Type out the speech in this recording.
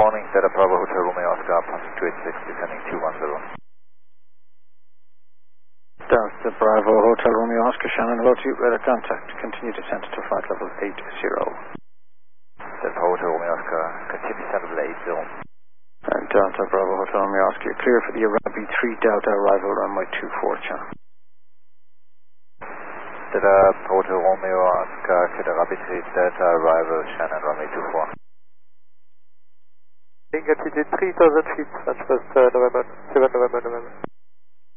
morning, Delta Bravo Hotel Romeo Oscar, passing 286, descending 210. Delta Bravo Hotel Romeo Oscar, Shannon, hello to you, radar contact, continue descent to flight level 80. Delta Hotel Romeo Oscar, continue descent level 80. And Delta Bravo Hotel Romeo Oscar, you're clear for the Arabi 3 Delta arrival runway 24, channel. Delta Hotel Romeo Oscar, clear Arabi 3 Delta arrival, Shannon, runway 24. Altitude 3000 feet, November, 7 November.